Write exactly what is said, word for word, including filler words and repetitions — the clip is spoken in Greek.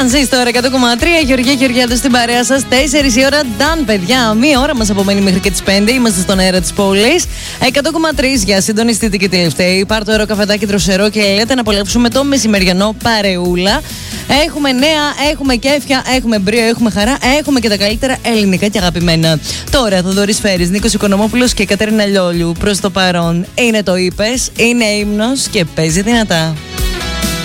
Τρανζίστορ εκατό κόμμα τρία, Γεωργία Γεωργιάδου στην παρέα σας. τέσσερις η ώρα, done, παιδιά. Μία ώρα μας απομένει μέχρι και τις πέντε. Είμαστε στον αέρα της πόλης. εκατό κόμμα τρία για συντονιστείτε και τελευταίοι. Πάρ' το ωραίο καφεδάκι δροσερό και λέτε να απολαύσουμε το μεσημεριανό παρεούλα. Έχουμε νέα, έχουμε κέφια, έχουμε μπρίο, έχουμε χαρά, έχουμε και τα καλύτερα ελληνικά και αγαπημένα. Τώρα, Θοδωρής Φέρης, Νίκος Οικονομόπουλος και Κατερίνα Λιόλιου. Προς το παρόν είναι το είπες, είναι ύμνος και παίζει δυνατά.